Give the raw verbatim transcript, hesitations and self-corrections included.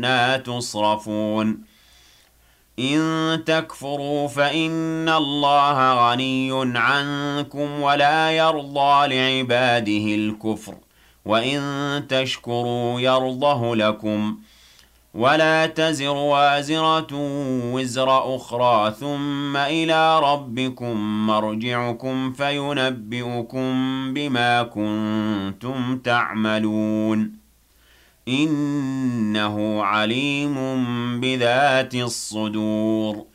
أَنَّىٰ تُصْرَفُونَ إِن تَكْفُرُوا فَإِنَّ اللَّهَ غَنِيٌّ عَنكُمْ وَلَا يَرْضَىٰ لِعِبَادِهِ الْكُفْرَ وَإِن تَشْكُرُوا يَرْضَهُ لَكُمْ وَلَا تَزِرُ وَازِرَةٌ وِزْرَ أُخْرَىٰ ثُمَّ إِلَىٰ رَبِّكُم مَّرْجِعُكُمْ فَيُنَبِّئُكُم بِمَا كُنتُمْ تَعْمَلُونَ إِنَّهُ عَلِيمٌ بِذَاتِ الصُّدُورِ